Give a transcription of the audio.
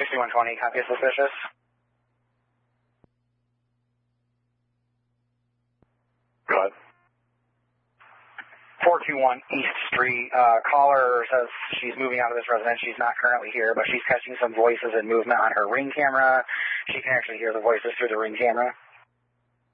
6120, copy suspicious. Go ahead. 421 East Street. Caller says she's moving out of this residence. She's not currently here, but she's catching some voices and movement on her Ring camera. She can actually hear the voices through the Ring camera.